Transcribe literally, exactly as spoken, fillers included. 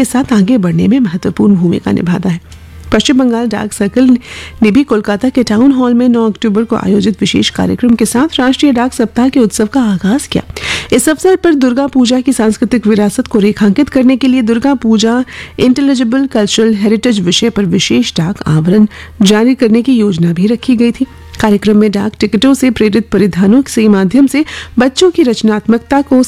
के साथ आगे बढ़ने में महत्वपूर्ण भूमिका निभाता है। पश्चिम बंगाल डाक सर्कल ने भी कोलकाता के टाउन हॉल में नौ अक्टूबर को आयोजित विशेष कार्यक्रम के साथ राष्ट्रीय डाक सप्ताह के उत्सव का आगाज किया। इस अवसर पर दुर्गा पूजा की सांस्कृतिक विरासत को रेखांकित करने के लिए Durga Puja intelligible cultural heritage विषय पर विशेष डाक आवरण जारी करने की योजना भी रखी गई थी। कार्यक्रम में डाक टिकटों से प्रेरित परिधानों के माध्यम से बच्चों की रचनात्मकता को